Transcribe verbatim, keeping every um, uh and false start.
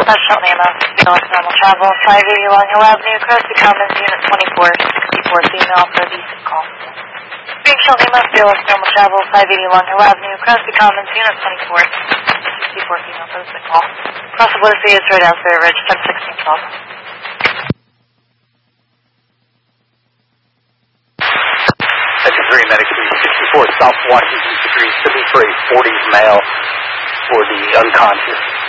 Special name of North Normal Travel, five eighty Long Hill Avenue, Crosby Commons, Unit twenty-four, sixty-four, female, for the call. Special name of North Normal Travel, five eighty Long Hill Avenue, Crosby Commons, Unit twenty-four, sixty-four, female, for the call. Cross the border C is right Asbury Ridge, ten sixteen twelve. Section three, Medic three sixty-four, South Washington Street, seven three forty male for the unconscious.